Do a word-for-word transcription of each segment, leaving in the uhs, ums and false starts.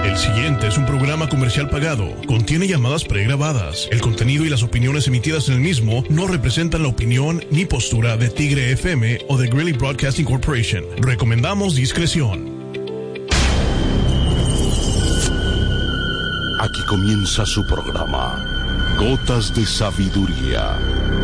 El siguiente es un programa comercial pagado. Contiene llamadas pregrabadas. El contenido y las opiniones emitidas en el mismo no representan la opinión ni postura de Tigre F M o de Greeley Broadcasting Corporation. Recomendamos discreción. Aquí comienza su programa, Gotas de Sabiduría.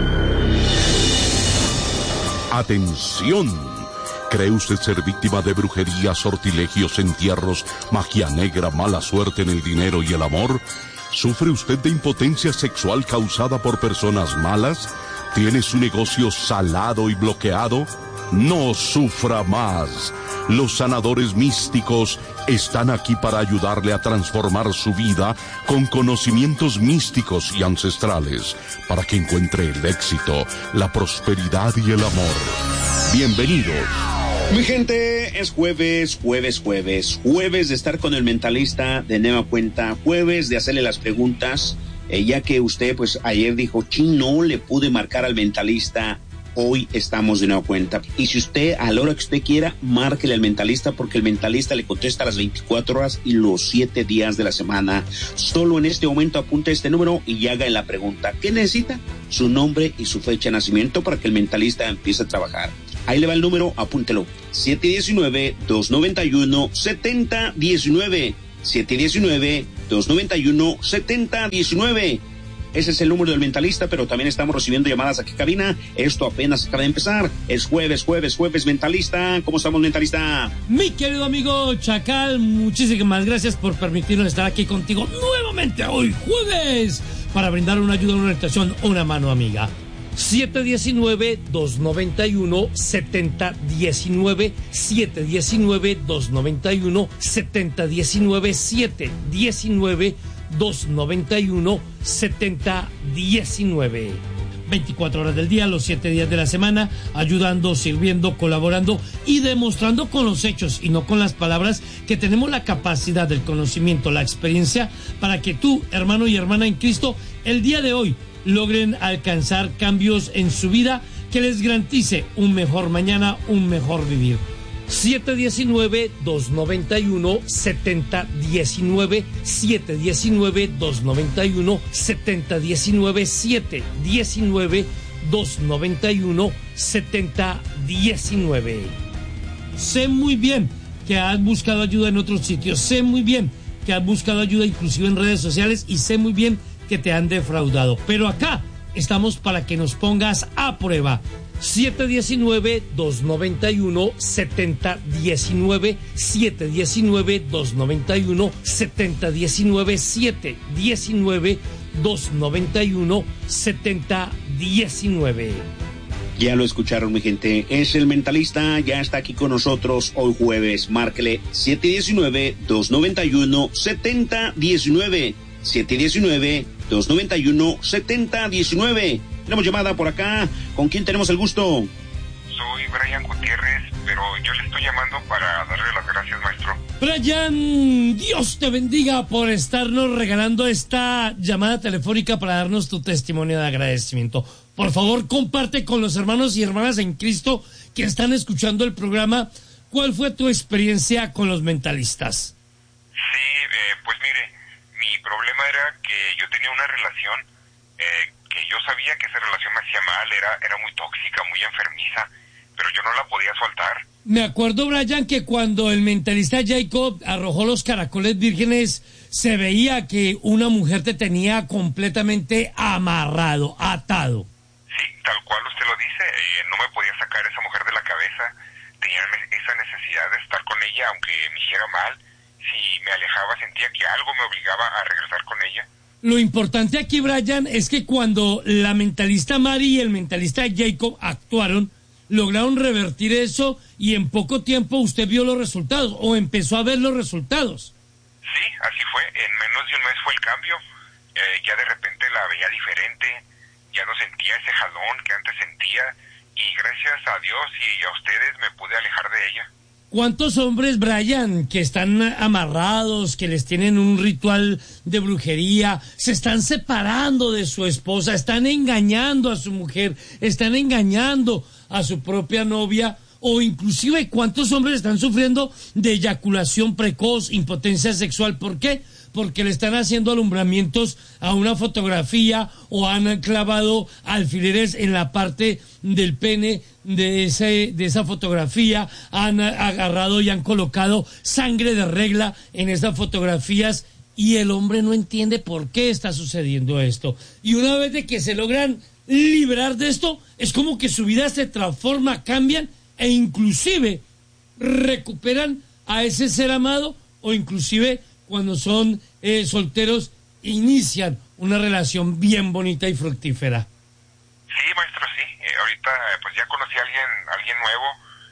Atención. ¿Cree usted ser víctima de brujería, sortilegios, entierros, magia negra, mala suerte en el dinero y el amor? ¿Sufre usted de impotencia sexual causada por personas malas? ¿Tiene su negocio salado y bloqueado? No sufra más. Los sanadores místicos están aquí para ayudarle a transformar su vida con conocimientos místicos y ancestrales, para que encuentre el éxito, la prosperidad y el amor. Bienvenidos. Mi gente, es jueves, jueves, jueves, jueves de estar con el mentalista de nueva cuenta, jueves de hacerle las preguntas, eh, ya que usted pues ayer dijo, chin, no le pude marcar al mentalista, hoy estamos de nueva cuenta. Y si usted a la hora que usted quiera, márquele al mentalista, porque el mentalista le contesta a las veinticuatro horas y los siete días de la semana. Solo en este momento apunte este número y haga la pregunta. ¿Qué necesita? Su nombre y su fecha de nacimiento para que el mentalista empiece a trabajar. Ahí le va el número, apúntelo. siete uno nueve, dos nueve uno, siete cero uno nueve. siete uno nueve, dos nueve uno, siete cero uno nueve. Ese es el número del mentalista, pero también estamos recibiendo llamadas aquí en cabina. Esto apenas acaba de empezar. Es jueves, jueves, jueves, mentalista. ¿Cómo estamos, mentalista? Mi querido amigo Chacal, muchísimas gracias por permitirnos estar aquí contigo nuevamente hoy, jueves, para brindar una ayuda, una orientación, una mano amiga. siete uno nueve, dos nueve uno, siete cero uno nueve, siete uno nueve, dos nueve uno, siete cero uno nueve, siete uno nueve, dos nueve uno, siete cero uno nueve. veinticuatro horas del día, los siete días de la semana, ayudando, sirviendo, colaborando y demostrando con los hechos y no con las palabras que tenemos la capacidad, el conocimiento, la experiencia para que tú, hermano y hermana en Cristo, el día de hoy logren alcanzar cambios en su vida que les garantice un mejor mañana, un mejor vivir. siete uno nueve, dos nueve uno, siete cero uno nueve, siete uno nueve, dos nueve uno, siete cero uno nueve, siete uno nueve, dos nueve uno, siete cero uno nueve. Sé muy bien que has buscado ayuda en otros sitios, sé muy bien que has buscado ayuda inclusive en redes sociales y sé muy bien que te han defraudado, pero acá estamos para que nos pongas a prueba. siete uno nueve, dos nueve uno, siete cero uno nueve, siete uno nueve, dos nueve uno, siete cero uno nueve, siete uno nueve, dos nueve uno, siete cero uno nueve. Ya lo escucharon, mi gente, es el mentalista, ya está aquí con nosotros hoy jueves. Márquele siete uno nueve, dos nueve uno, siete cero uno nueve, siete uno nueve, dos nueve uno, siete cero uno nueve. Tenemos llamada por acá. ¿Con quién tenemos el gusto? Soy Brian Gutiérrez, pero yo le estoy llamando para darle las gracias, maestro. Brian, Dios te bendiga por estarnos regalando esta llamada telefónica para darnos tu testimonio de agradecimiento. Por favor, comparte con los hermanos y hermanas en Cristo que están escuchando el programa. ¿Cuál fue tu experiencia con los mentalistas? Sí, eh, pues mire, mi problema era que yo tenía una relación eh, que yo sabía que esa relación me hacía mal, era, era muy tóxica, muy enfermiza, pero yo no la podía soltar. Me acuerdo, Brian, que cuando el mentalista Jacob arrojó los caracoles vírgenes, se veía que una mujer te tenía completamente amarrado, atado. Sí, tal cual usted lo dice, eh, no me podía sacar esa mujer de la cabeza, tenía esa necesidad de estar con ella, aunque me hiciera mal. Si me alejaba sentía que algo me obligaba a regresar con ella. Lo importante aquí, Brian, es que cuando la mentalista Mari y el mentalista Jacob actuaron, lograron revertir eso y en poco tiempo usted vio los resultados o empezó a ver los resultados. Sí, así fue. En menos de un mes fue el cambio. Eh, ya de repente la veía diferente, ya no sentía ese jalón que antes sentía y gracias a Dios y a ustedes me pude alejar de ella. ¿Cuántos hombres, Brian, que están amarrados, que les tienen un ritual de brujería, se están separando de su esposa, están engañando a su mujer, están engañando a su propia novia o inclusive cuántos hombres están sufriendo de eyaculación precoz, impotencia sexual. ¿Por qué? Porque le están haciendo alumbramientos a una fotografía o han clavado alfileres en la parte del pene de ese de esa fotografía, han agarrado y han colocado sangre de regla en esas fotografías y el hombre no entiende por qué está sucediendo esto. Y una vez de que se logran liberar de esto, es como que su vida se transforma, cambian e inclusive recuperan a ese ser amado, o inclusive cuando son eh, solteros inician una relación bien bonita y fructífera. Sí, maestro, sí. Eh, ahorita pues ya conocí a alguien, alguien nuevo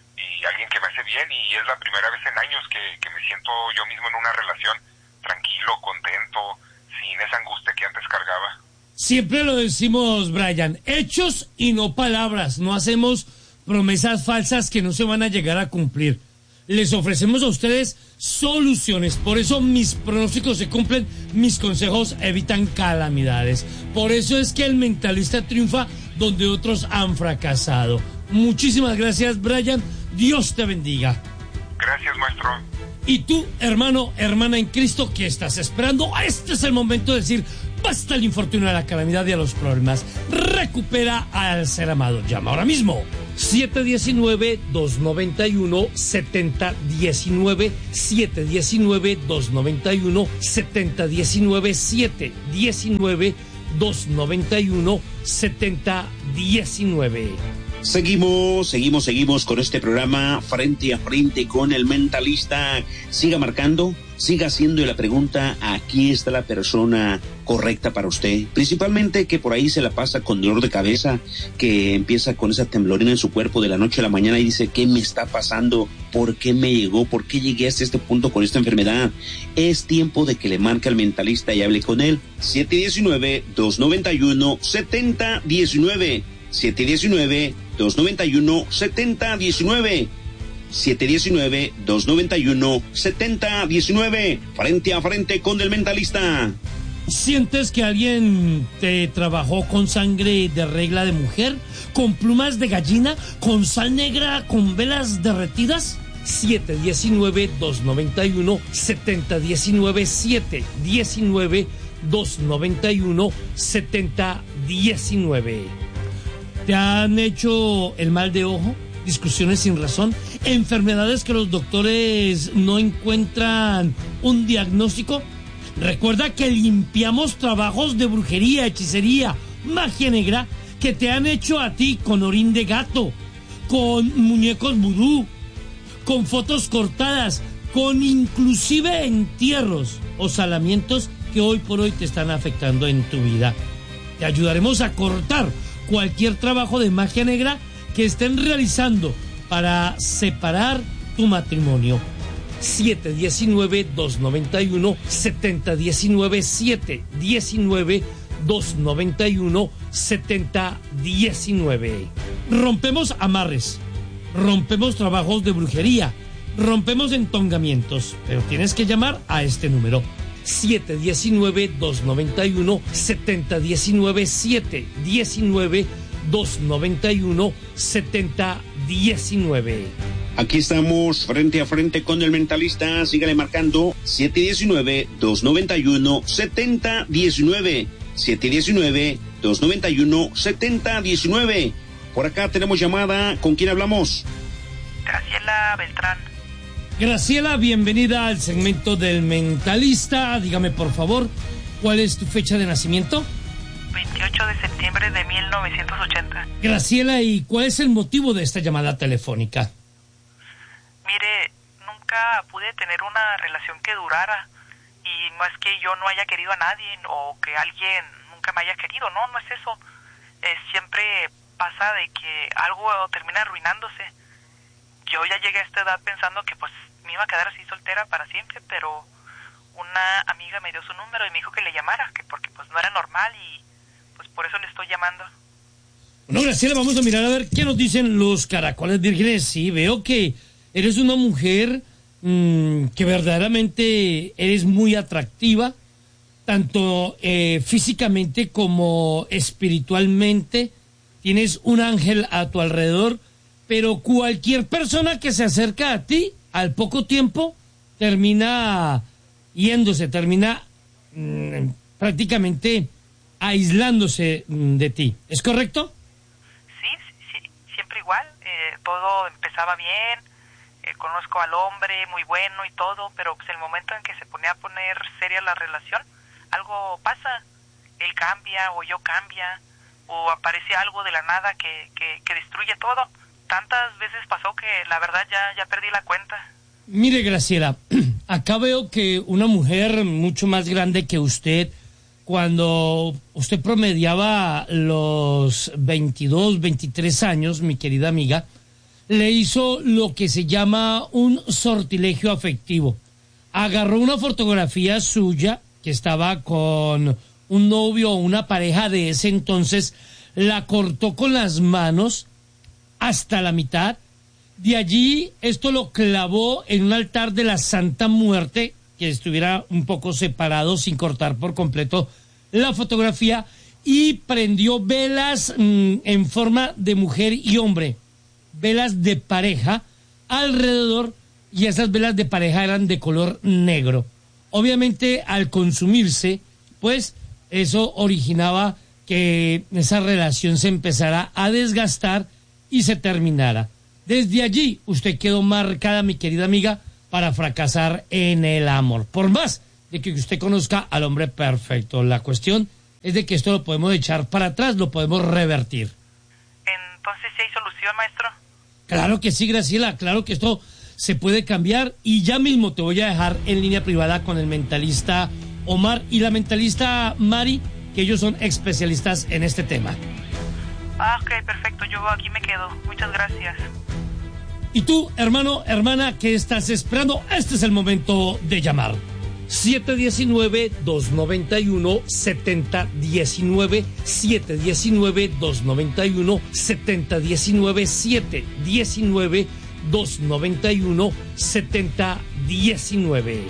y alguien que me hace bien, y es la primera vez en años que, que me siento yo mismo en una relación tranquilo, contento, sin esa angustia que antes cargaba. Siempre lo decimos, Brian, hechos y no palabras. No hacemos promesas falsas que no se van a llegar a cumplir. Les ofrecemos a ustedes soluciones. Por eso mis pronósticos se cumplen, mis consejos evitan calamidades. Por eso es que el mentalista triunfa donde otros han fracasado. Muchísimas gracias, Brian. Dios te bendiga. Gracias, maestro. Y tú, hermano, hermana en Cristo, ¿qué estás esperando? Este es el momento de decir basta al infortunio, a la calamidad y a los problemas. Recupera al ser amado. Llama ahora mismo. siete uno nueve, dos nueve uno, siete cero uno nueve, siete uno nueve, dos nueve uno, siete cero uno nueve, siete uno nueve, dos nueve uno, siete cero uno nueve. Seguimos, seguimos, seguimos con este programa Frente a Frente con el Mentalista. Siga marcando, siga haciendo la pregunta. Aquí está la persona correcta para usted. Principalmente que por ahí se la pasa con dolor de cabeza, que empieza con esa temblorina en su cuerpo de la noche a la mañana y dice, ¿qué me está pasando? ¿Por qué me llegó? ¿Por qué llegué hasta este punto con esta enfermedad? Es tiempo de que le marque al Mentalista y hable con él. siete uno nueve, dos nueve uno, siete cero uno nueve. siete uno nueve, dos nueve uno, siete cero uno nueve. siete uno nueve, dos nueve uno, siete cero uno nueve. Frente a frente con el Mentalista. ¿Sientes que alguien te trabajó con sangre de regla de mujer? ¿Con plumas de gallina? ¿Con sal negra? ¿Con velas derretidas? siete uno nueve, dos nueve uno, siete cero uno nueve, siete uno nueve, dos nueve uno, siete cero uno nueve. ¿Te han hecho el mal de ojo? ¿Discusiones sin razón? ¿Enfermedades que los doctores no encuentran un diagnóstico? Recuerda que limpiamos trabajos de brujería, hechicería, magia negra que te han hecho a ti con orín de gato, con muñecos vudú, con fotos cortadas, con inclusive entierros o salamientos que hoy por hoy te están afectando en tu vida. Te ayudaremos a cortar cualquier trabajo de magia negra que estén realizando para separar tu matrimonio. siete uno nueve, dos nueve uno, siete cero uno nueve, siete uno nueve, dos nueve uno, siete cero uno nueve. Rompemos amarres, rompemos trabajos de brujería, rompemos entongamientos, pero tienes que llamar a este número. siete uno nueve, dos nueve uno, siete cero uno nueve, siete uno nueve, dos nueve uno, siete cero uno nueve. Aquí estamos frente a frente con el Mentalista. Sígale marcando siete uno nueve, dos nueve uno, siete cero uno nueve. siete uno nueve, dos nueve uno, siete cero uno nueve. Por acá tenemos llamada. ¿Con quién hablamos? Graciela Beltrán. Graciela, bienvenida al segmento del Mentalista. Dígame, por favor, ¿cuál es tu fecha de nacimiento? veintiocho de septiembre de mil novecientos ochenta. Graciela, ¿y cuál es el motivo de esta llamada telefónica? Mire, nunca pude tener una relación que durara, y no es que yo no haya querido a nadie o que alguien nunca me haya querido, no, no es eso. Eh, siempre pasa de que algo termina arruinándose. Yo ya llegué a esta edad pensando que pues me iba a quedar así soltera para siempre, pero una amiga me dio su número y me dijo que le llamara, que porque pues no era normal y pues por eso le estoy llamando. Bueno, Graciela, vamos a mirar a ver qué nos dicen los caracoles vírgenes. Sí, veo que eres una mujer mmm, que verdaderamente eres muy atractiva, tanto eh, físicamente como espiritualmente. Tienes un ángel a tu alrededor, pero cualquier persona que se acerca a ti, al poco tiempo, termina yéndose, termina mmm, prácticamente aislándose mmm, de ti. ¿Es correcto? Sí, sí, siempre igual. Eh, todo empezaba bien. Eh, conozco al hombre, muy bueno y todo, pero pues el momento en que se ponía a poner seria la relación, algo pasa. Él cambia o yo cambia, o aparece algo de la nada que, que, que destruye todo. Tantas veces pasó que la verdad ya, ya perdí la cuenta. Mire, Graciela, acá veo que una mujer mucho más grande que usted, cuando usted promediaba los veintidós, veintitrés años, mi querida amiga, le hizo lo que se llama un sortilegio afectivo. Agarró una fotografía suya que estaba con un novio o una pareja de ese entonces, la cortó con las manos hasta la mitad. De allí, esto lo clavó en un altar de la Santa Muerte, que estuviera un poco separado, sin cortar por completo la fotografía, y prendió velas mmm, en forma de mujer y hombre, velas de pareja alrededor, y esas velas de pareja eran de color negro. Obviamente, al consumirse, pues eso originaba que esa relación se empezara a desgastar y se terminara. Desde allí, usted quedó marcada, mi querida amiga, para fracasar en el amor. Por más de que usted conozca al hombre perfecto, la cuestión es de que esto lo podemos echar para atrás, lo podemos revertir. Entonces, ¿sí hay solución, maestro? Claro que sí, Graciela, claro que esto se puede cambiar, y ya mismo te voy a dejar en línea privada con el mentalista Omar y la mentalista Mari, que ellos son especialistas en este tema. Ah, ok, perfecto, yo aquí me quedo. Muchas gracias. Y tú, hermano, hermana, ¿qué estás esperando? Este es el momento de llamar. siete uno nueve, dos nueve uno, siete cero uno nueve, siete uno nueve, dos nueve uno, siete cero uno nueve, siete uno nueve, dos nueve uno, siete cero uno nueve.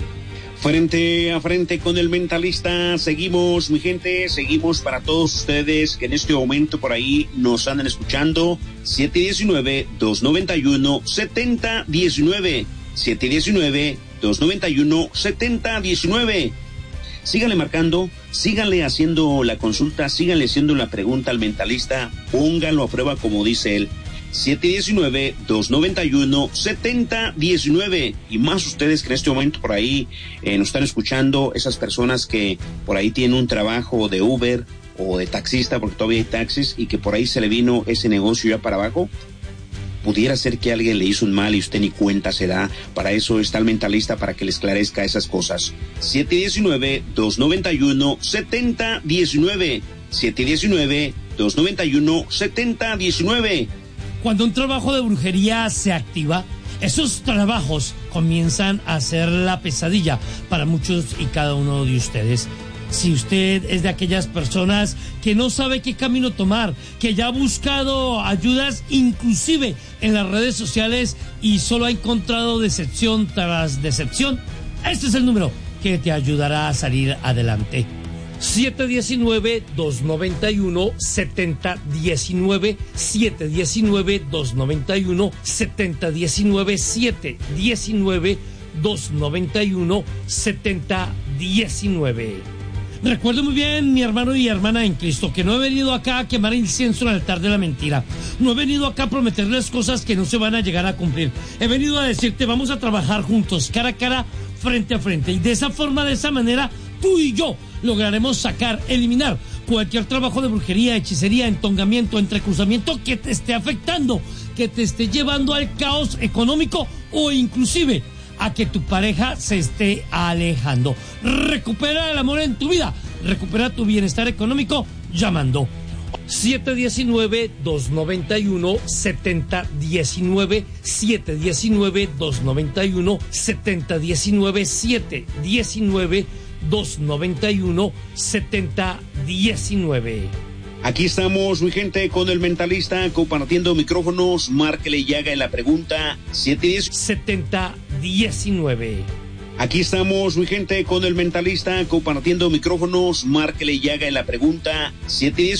Frente a frente con el mentalista, seguimos, mi gente, seguimos para todos ustedes que en este momento por ahí nos andan escuchando. Siete uno nueve, dos nueve uno, siete cero uno nueve, siete uno nueve, dos nueve uno, siete cero uno nueve. Síganle marcando, síganle haciendo la consulta, síganle haciendo la pregunta al mentalista, pónganlo a prueba como dice él. siete uno nueve, dos nueve uno, siete cero uno nueve. Y más ustedes que en este momento por ahí eh, nos están escuchando, esas personas que por ahí tienen un trabajo de Uber o de taxista, porque todavía hay taxis, y que por ahí se le vino ese negocio ya para abajo. Pudiera ser que alguien le hizo un mal y usted ni cuenta se da. Para eso está el mentalista, para que le esclarezca esas cosas. siete uno nueve, dos nueve uno, siete cero uno nueve. siete uno nueve, dos nueve uno, siete cero uno nueve. Cuando un trabajo de brujería se activa, esos trabajos comienzan a ser la pesadilla para muchos y cada uno de ustedes. Si usted es de aquellas personas que no sabe qué camino tomar, que ya ha buscado ayudas inclusive en las redes sociales y solo ha encontrado decepción tras decepción, este es el número que te ayudará a salir adelante. siete uno nueve, dos nueve uno, siete cero uno nueve, siete uno nueve, dos nueve uno, siete cero uno nueve, siete uno nueve, dos nueve uno, siete cero uno nueve. Recuerdo muy bien, mi hermano y hermana en Cristo, que no he venido acá a quemar incienso en el altar de la mentira. No he venido acá a prometerles cosas que no se van a llegar a cumplir. He venido a decirte, vamos a trabajar juntos, cara a cara, frente a frente. Y de esa forma, de esa manera, tú y yo lograremos sacar, eliminar cualquier trabajo de brujería, hechicería, entongamiento, entrecruzamiento que te esté afectando, que te esté llevando al caos económico o inclusive a que tu pareja se esté alejando. Recupera el amor en tu vida, recupera tu bienestar económico llamando siete uno nueve, dos nueve uno, siete cero uno nueve, siete uno nueve, dos nueve uno, siete cero uno nueve, siete uno nueve, dos nueve uno, siete cero uno nueve. Aquí estamos, mi gente, con el mentalista compartiendo micrófonos. Márquele y haga la pregunta. siete uno nueve, siete cero uno nueve. Aquí estamos, mi gente, con el mentalista compartiendo micrófonos. Márquele y haga la pregunta. siete uno nueve